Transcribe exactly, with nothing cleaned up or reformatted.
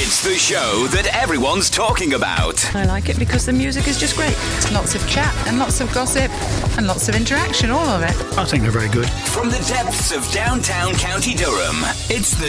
It's the show that everyone's talking about. I like it because the music is just great. Lots of chat and lots of gossip and lots of interaction, all of it. I think they're very good. From the depths of downtown County Durham, it's the